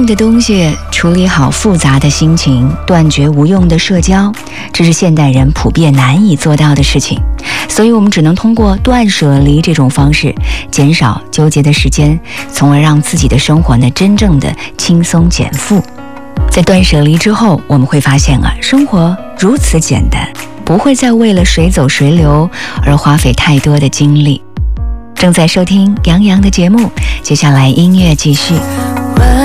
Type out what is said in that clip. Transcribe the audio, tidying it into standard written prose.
的东西，处理好复杂的心情，断绝无用的社交，这是现代人普遍难以做到的事情。所以我们只能通过断舍离这种方式，减少纠结的时间，从而让自己的生活呢真正的轻松减负。在断舍离之后，我们会发现生活如此简单，不会再为了谁走谁留而花费太多的精力。正在收听杨洋的节目，接下来音乐继续。